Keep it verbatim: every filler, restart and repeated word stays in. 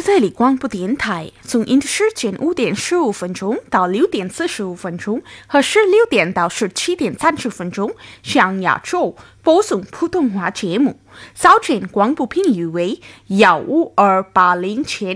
特这里广播电台，从印度时间五点十五分钟到六点四十五分钟和十六点到十七点三十分钟，向亚洲播送普通话节目。早间广播频率为幺五二八零千。